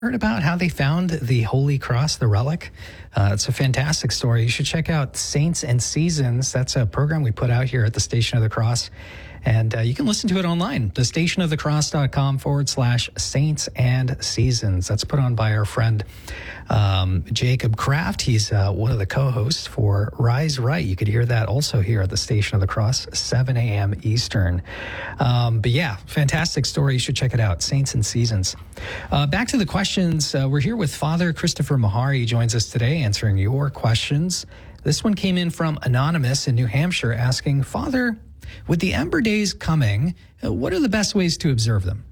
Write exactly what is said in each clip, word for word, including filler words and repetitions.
Heard about how they found the Holy Cross, the relic? Uh, it's a fantastic story. You should check out Saints and Seasons. That's a program we put out here at the Station of the Cross. And uh, you can listen to it online, thestationofthecross.com forward slash saints and seasons. That's put on by our friend um, Jacob Kraft. He's uh, one of the co-hosts for Rise Right. You could hear that also here at the Station of the Cross, seven a.m. Eastern. Um, but yeah, fantastic story. You should check it out, Saints and Seasons. Uh, back to the questions. Uh, we're here with Father Christopher Mahar. He joins us today answering your questions. This one came in from Anonymous in New Hampshire asking, Father, with the Ember Days coming, uh, what are the best ways to observe them?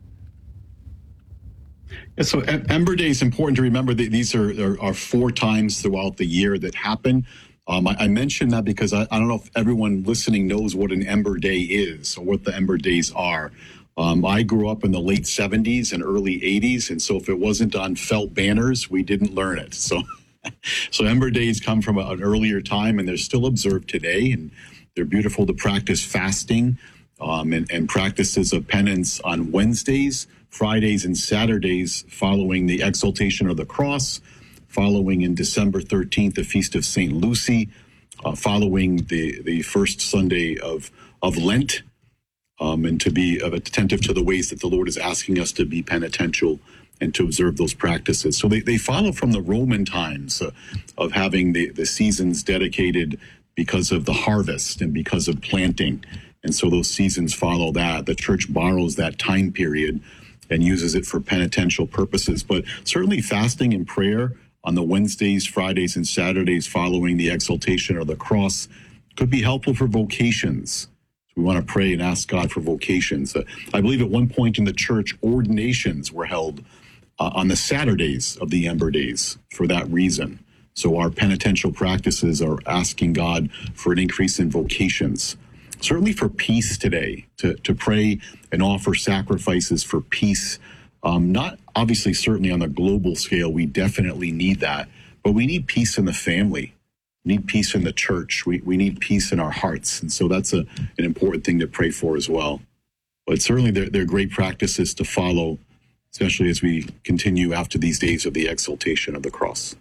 Yeah, so Ember Day is important to remember that these are, are, are four times throughout the year that happen. Um, I, I mentioned that because I, I don't know if everyone listening knows what an Ember Day is or what the Ember Days are. Um, I grew up in the late seventies and early eighties, and so if it wasn't on felt banners, we didn't learn it. So, so Ember Days come from a, an earlier time, and they're still observed today, and they're beautiful to practice fasting um, and, and practices of penance on Wednesdays, Fridays, and Saturdays following the exaltation of the cross, following in December thirteenth, the Feast of Saint Lucy, uh, following the, the first Sunday of, of Lent, um, and to be attentive to the ways that the Lord is asking us to be penitential and to observe those practices. So they, they follow from the Roman times uh, of having the, the seasons dedicated because of the harvest and because of planting. And so those seasons follow that. The church borrows that time period and uses it for penitential purposes. But certainly fasting and prayer on the Wednesdays, Fridays, and Saturdays following the exaltation of the cross could be helpful for vocations. So we want to pray and ask God for vocations. Uh, I believe at one point in the church, ordinations were held uh, on the Saturdays of the Ember Days for that reason. So our penitential practices are asking God for an increase in vocations. Certainly for peace today, to, to pray and offer sacrifices for peace. Um, not obviously, certainly on a global scale, we definitely need that. But we need peace in the family. We need peace in the church. We, we need peace in our hearts. And so that's a, an important thing to pray for as well. But certainly they're, they're great practices to follow, especially as we continue after these days of the exaltation of the cross.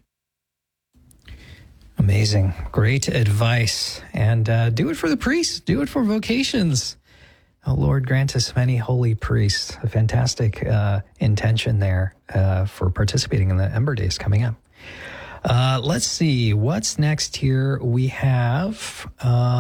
Amazing. Great advice. And uh, do it for the priests. Do it for vocations. Oh, Lord, grant us many holy priests. A fantastic uh, intention there uh, for participating in the Ember Days coming up. Uh, let's see. What's next here? We have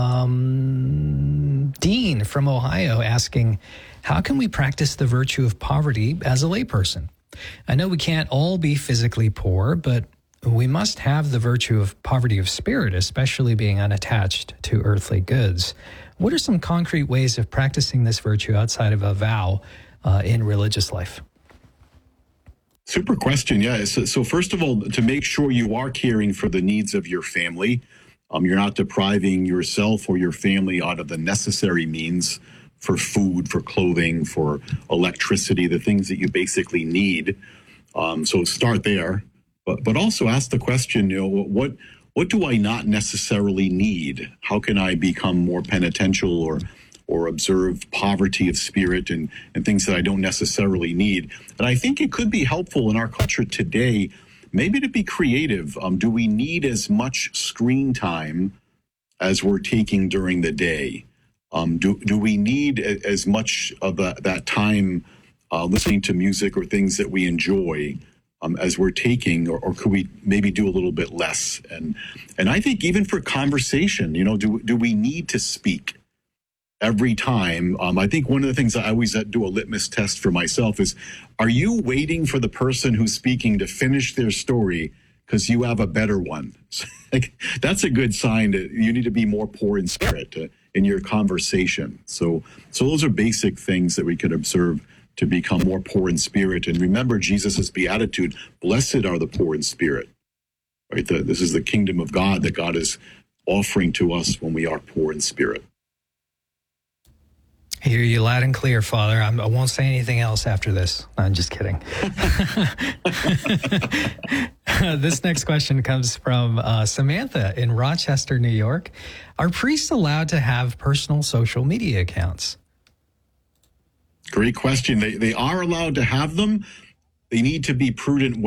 um, Dean from Ohio asking, how can we practice the virtue of poverty as a layperson? I know we can't all be physically poor, but we must have the virtue of poverty of spirit, especially being unattached to earthly goods. What are some concrete ways of practicing this virtue outside of a vow uh, in religious life? Super question. Yeah. So, so first of all, to make sure you are caring for the needs of your family, um, you're not depriving yourself or your family out of the necessary means for food, for clothing, for electricity, the things that you basically need. Um, so start there. But, but also ask the question, you know, what what do I not necessarily need? How can I become more penitential or or observe poverty of spirit and, and things that I don't necessarily need? And I think it could be helpful in our culture today, maybe to be creative. Um, do we need as much screen time as we're taking during the day? Um, do, do we need a, as much of the, that time uh, listening to music or things that we enjoy Um, as we're taking, or, or could we maybe do a little bit less? And and I think even for conversation, you know, do do we need to speak every time? Um, I think one of the things I always do a litmus test for myself is, are you waiting for the person who's speaking to finish their story because you have a better one? Like, that's a good sign that you need to be more poor in spirit uh, in your conversation. So so those are basic things that we could observe to become more poor in spirit. And remember Jesus' beatitude, blessed are the poor in spirit, right? The, this is the kingdom of God that God is offering to us when we are poor in spirit. I hear you loud and clear, Father. I'm, I won't say anything else after this. No, I'm just kidding. This next question comes from uh, Samantha in Rochester, New York. Are priests allowed to have personal social media accounts? Great question. They they are allowed to have them. they need to be prudent